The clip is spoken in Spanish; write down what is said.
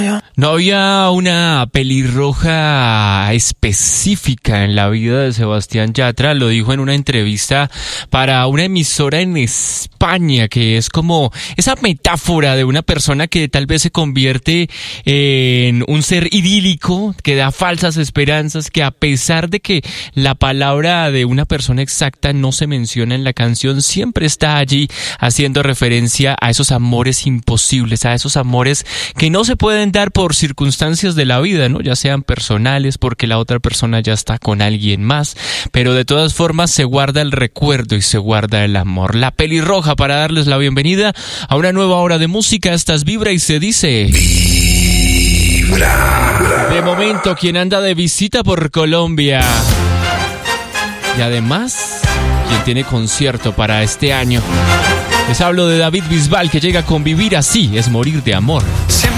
No había una pelirroja específica en la vida de Sebastián Yatra, lo dijo en una entrevista para una emisora en España, que es como esa metáfora de una persona que tal vez se convierte en un ser idílico, que da falsas esperanzas, que a pesar de que la palabra de una persona exacta no se menciona en la canción, siempre está allí haciendo referencia a esos amores imposibles, a esos amores que no se pueden dar por circunstancias de la vida, ¿no? Ya sean personales, porque la otra persona ya está con alguien más, pero de todas formas se guarda el recuerdo y se guarda el amor. La pelirroja, para darles la bienvenida a una nueva hora de música. Estas Vibra y se dice Vibra. De momento, quien anda de visita por Colombia y además quien tiene concierto para este año. Les hablo de David Bisbal, que llega con Vivir así es morir de amor.